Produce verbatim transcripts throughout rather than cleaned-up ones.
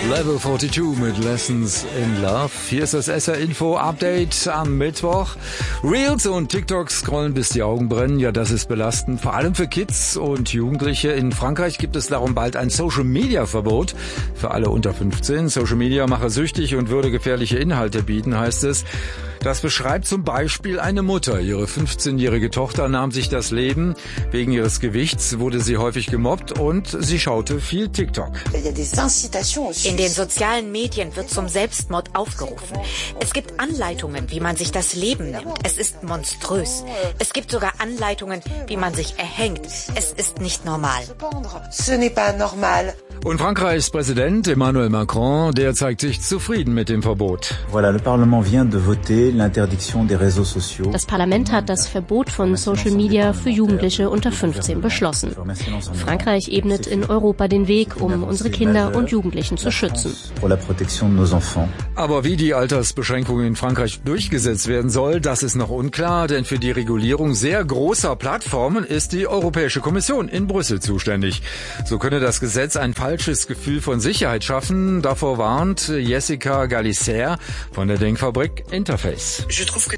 Level zweiundvierzig mit Lessons in Love. Hier ist das S R Info Update am Mittwoch. Reels und TikTok scrollen, bis die Augen brennen. Ja, das ist belastend. Vor allem für Kids und Jugendliche. In Frankreich gibt es darum bald ein Social-Media-Verbot für alle unter fünfzehn. Social Media mache süchtig und würde gefährliche Inhalte bieten, heißt es. Das beschreibt zum Beispiel eine Mutter. Ihre fünfzehnjährige Tochter nahm sich das Leben. Wegen ihres Gewichts wurde sie häufig gemobbt und sie schaute viel TikTok. In den sozialen Medien wird zum Selbstmord aufgerufen. Es gibt Anleitungen, wie man sich das Leben nimmt. Es ist monströs. Es gibt sogar Anleitungen, wie man sich erhängt. Es ist nicht normal. Und Frankreichs Präsident Emmanuel Macron, der zeigt sich zufrieden mit dem Verbot. Voilà, le Parlement vient de voter l'interdiction des réseaux sociaux. Das Parlament hat das Verbot von Social Media für Jugendliche unter fünfzehn beschlossen. Frankreich ebnet in Europa den Weg, um unsere Kinder und Jugendlichen zu schützen. Aber wie die Altersbeschränkung in Frankreich durchgesetzt werden soll, das ist noch unklar, denn für die Regulierung sehr großer Plattformen ist die Europäische Kommission in Brüssel zuständig. So könne das Gesetz ein falsches Gefühl von Sicherheit schaffen. Davor warnt Jessica Galicer von der Denkfabrik Interface.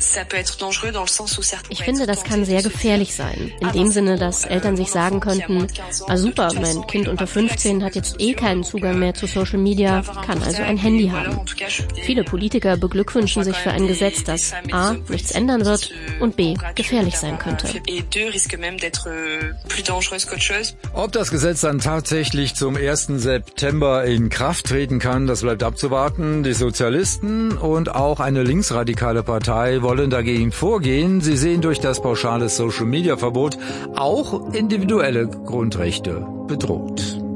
Ich finde, das kann sehr gefährlich sein. In dem Sinne, dass Eltern sich sagen könnten, ah super, mein Kind unter fünfzehn hat jetzt eh keinen Zugang mehr zu Social Media, kann also ein Handy haben. Viele Politiker beglückwünschen sich für ein Gesetz, das a. nichts ändern wird und b. gefährlich sein könnte. Ob das Gesetz dann tatsächlich zum ersten September in Kraft treten kann, das bleibt abzuwarten. Die Sozialisten und auch eine linksradikale Partei wollen dagegen vorgehen. Sie sehen durch das pauschale Social-Media-Verbot auch individuelle Grundrechte bedroht.